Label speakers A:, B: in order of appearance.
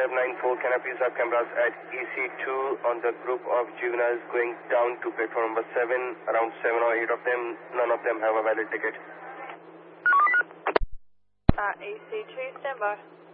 A: 594, can I please have cameras at EC2 on the group of juveniles going down to platform number 7, around 7 or 8 of them, none of them have a valid ticket.
B: EC2, stand by.